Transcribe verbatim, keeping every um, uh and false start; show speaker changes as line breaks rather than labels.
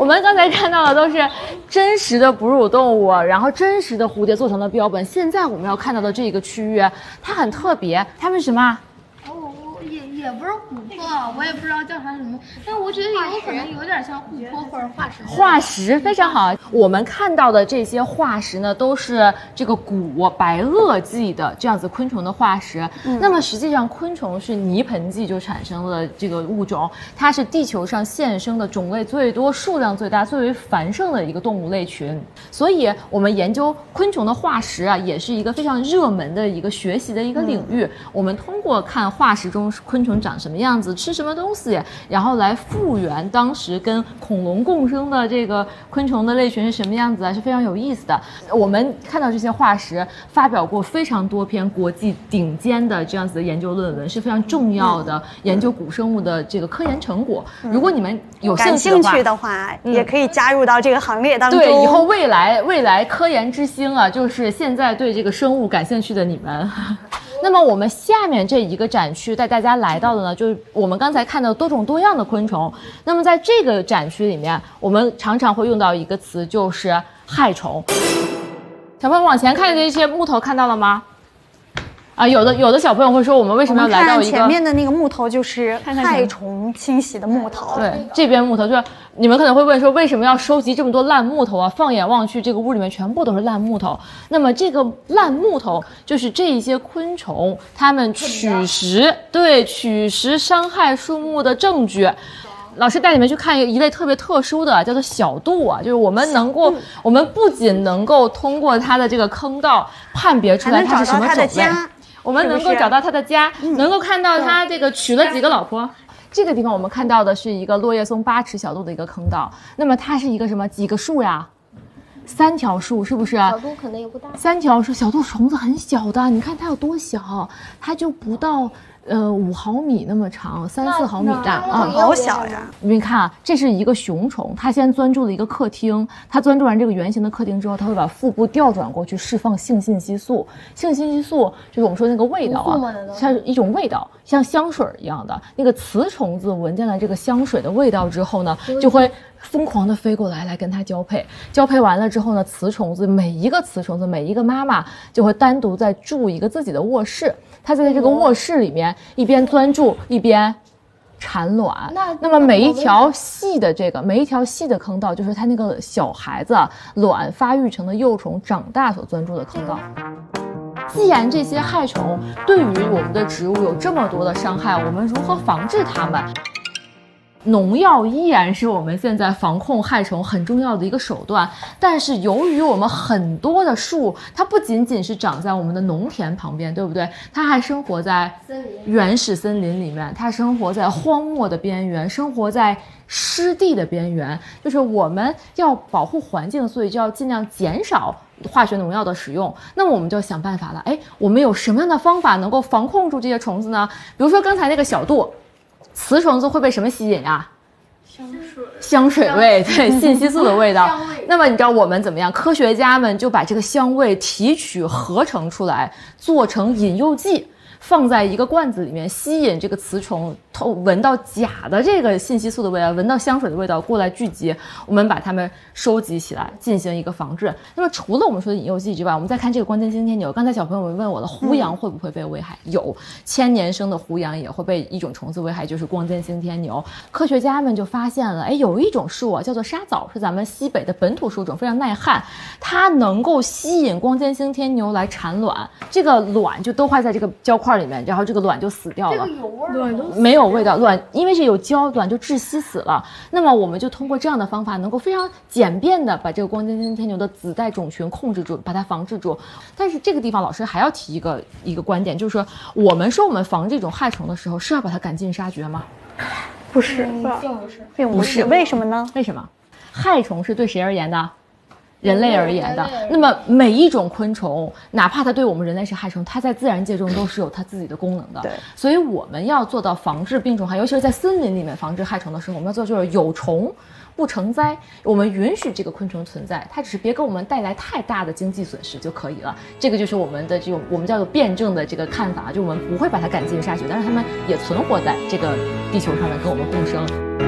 我们刚才看到的都是真实的哺乳动物，然后真实的蝴蝶做成的标本。现在我们要看到的这个区域，它很特别，它们什么？
也也不是琥珀，我也不知道叫它什么，但我觉得有可能有点像琥珀或者化石。
化石非常好，我们看到的这些化石呢，都是这个古白垩纪的这样子昆虫的化石。嗯、那么实际上，昆虫是泥盆纪就产生了这个物种，它是地球上现生的种类最多、数量最大、最为繁盛的一个动物类群。所以，我们研究昆虫的化石啊，也是一个非常热门的一个学习的一个领域。嗯、我们通过看化石中昆虫长什么样子，吃什么东西，然后来复原当时跟恐龙共生的这个昆虫的类群是什么样子啊，是非常有意思的。我们看到这些化石发表过非常多篇国际顶尖的这样子的研究论文，是非常重要的研究古生物的这个科研成果。如果你们有兴趣的话，
感兴趣的话嗯、也可以加入到这个行列当中。
对，以后未来未来科研之星啊，就是现在对这个生物感兴趣的你们。那么我们下面这一个展区带大家来到的呢，就是我们刚才看到多种多样的昆虫。那么在这个展区里面，我们常常会用到一个词，就是害虫。小朋友往前看这些木头看到了吗？啊，有的有的小朋友会说，我们为什么要来到一个
前面的那个木头就是害虫侵袭的木头？
对，这边木头就是你们可能会问说，为什么要收集这么多烂木头啊？放眼望去，这个屋里面全部都是烂木头。那么这个烂木头就是这一些昆虫它们取食，对，取食伤害树木的证据。老师带你们去看一类特别特殊的，叫做小度啊，就是我们能够，我们不仅能够通过它的这个坑道判别出来它是什么种类。我们能够找到他的家，是是能够看到他这个娶了几个老婆。这个地方我们看到的是一个落叶松八尺小度的一个坑道，那么它是一个什么？几个树呀？三条树，是不是？
小度可能也不大。
三条树，小度虫子很小的，你看它有多小，它就不到。呃，五毫米那么长，三四毫米大啊，
好小呀！
你看啊，这是一个雄虫，它先钻住了一个客厅，它钻住完这个圆形的客厅之后，它会把腹部调转过去，释放性信息素。性信息素就是我们说那个味道啊，它是一种味道，像香水一样的。那个雌虫子闻见了这个香水的味道之后呢，就会疯狂的飞过来，来跟它交配。交配完了之后呢，雌虫子每一个雌虫子，每一个妈妈就会单独再住一个自己的卧室。它在这个卧室里面一边钻住一边产卵。那那么每一条细的这个每一条细的坑道，就是它那个小孩子卵发育成的幼虫长大所钻住的坑道。既然这些害虫对于我们的植物有这么多的伤害，我们如何防治它们？农药依然是我们现在防控害虫很重要的一个手段，但是由于我们很多的树，它不仅仅是长在我们的农田旁边，对不对？它还生活在原始森林里面，它生活在荒漠的边缘，生活在湿地的边缘。就是我们要保护环境，所以就要尽量减少化学农药的使用。那么我们就要想办法了，哎，我们有什么样的方法能够防控住这些虫子呢？比如说刚才那个小度。雌虫子会被什么吸引呀、啊？
香水，
香水味，对，信息素的味道。那么你知道我们怎么样？科学家们就把这个香味提取合成出来，做成引诱剂。放在一个罐子里面，吸引这个雌虫透闻到假的这个信息素的味道，闻到香水的味道过来聚集，我们把它们收集起来进行一个防治。那么除了我们说的引诱剂之外，我们再看这个光尖星天牛。刚才小朋友们问我了，胡杨会不会被危害？嗯、有，千年生的胡杨也会被一种虫子危害，就是光尖星天牛。科学家们就发现了，哎，有一种树啊，叫做沙枣，是咱们西北的本土树种，非常耐旱，它能够吸引光尖星天牛来产卵，这个卵就都坏在这个胶块里面，然后这个卵就死掉了。
这个有味儿吗？
没有味道，卵因为是有胶，卵就窒息死了。那么我们就通过这样的方法，能够非常简便的把这个光尖星天牛的子代种群控制住，把它防治住。但是这个地方老师还要提一个一个观点，就是说我们说我们防这种害虫的时候，是要把它赶尽杀绝吗？
不是，
嗯、并不是，
并不是。为什么呢？
为什么？害虫是对谁而言的？人类而言的。那么每一种昆虫，哪怕它对我们人类是害虫，它在自然界中都是有它自己的功能的。
对，
所以我们要做到防治病虫害，尤其是在森林里面防治害虫的时候，我们要做就是有虫不成灾，我们允许这个昆虫存在，它只是别给我们带来太大的经济损失就可以了。这个就是我们的这种我们叫做辩证的这个看法，就我们不会把它赶尽杀绝，但是它们也存活在这个地球上面跟我们共生。